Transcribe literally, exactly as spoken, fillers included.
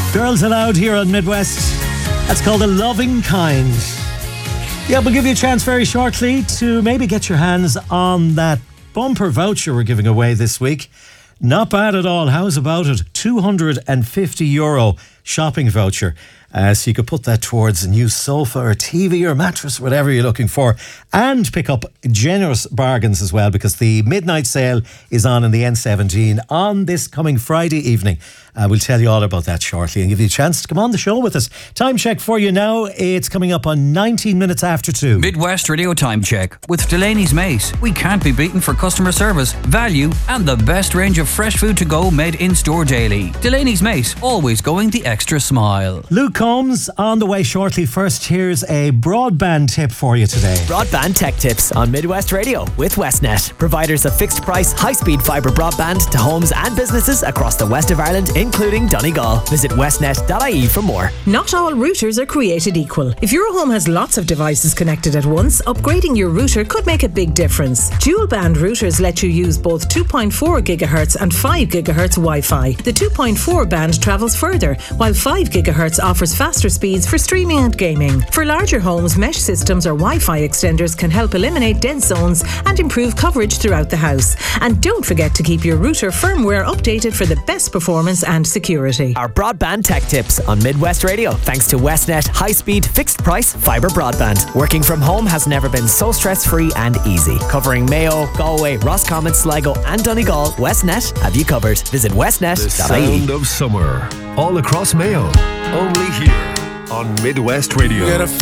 Girls Aloud here on Midwest. That's called A Loving Kind. Yeah, we'll give you a chance very shortly to maybe get your hands on that bumper voucher we're giving away this week. Not bad at all. How's about it? two hundred fifty euro shopping voucher. Uh, so you could put that towards a new sofa or T V or mattress, whatever you're looking for, and pick up generous bargains as well, because the midnight sale is on in the N seventeen on this coming Friday evening. Uh, we'll tell you all about that shortly and give you a chance to come on the show with us. Time check for you now. It's coming up on nineteen minutes after two. Midwest Radio Time Check with Delaney's Mace. We can't be beaten for customer service, value, and the best range of fresh food to go made in store daily. Delaney's Mace, always going the extra smile. Luke Combs on the way shortly. First, here's a broadband tip for you today. Broadband tech tips on Midwest Radio with Westnet, providers of fixed price, high speed fibre broadband to homes and businesses across the west of Ireland, including Donegal. Visit westnet dot I E for more. Not all routers are created equal. If your home has lots of devices connected at once, upgrading your router could make a big difference. Dual band routers let you use both two point four gigahertz and five gigahertz Wi-Fi. The two point four band travels further, while five gigahertz offers faster speeds for streaming and gaming. For larger homes, mesh systems or Wi-Fi extenders can help eliminate dead zones and improve coverage throughout the house. And don't forget to keep your router firmware updated for the best performance and security. Our broadband tech tips on Midwest Radio, thanks to Westnet high-speed, fixed-price fibre broadband. Working from home has never been so stress-free and easy. Covering Mayo, Galway, Roscommon, Sligo and Donegal, Westnet have you covered. Visit westnet dot I E. The sound of summer, all across Mayo. Only here on Midwest Radio.